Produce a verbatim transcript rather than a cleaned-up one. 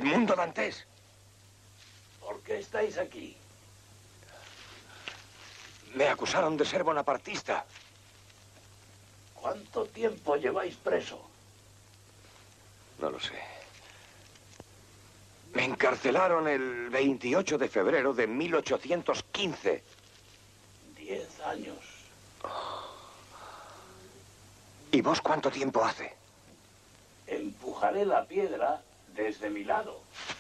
Edmundo Dantes. ¿Por qué estáis aquí? Me acusaron de ser bonapartista. ¿Cuánto tiempo lleváis preso? No lo sé. Me encarcelaron el veintiocho de febrero de mil ochocientos quince. Diez años. ¿Y vos cuánto tiempo hace? Empujaré la piedra desde mi lado.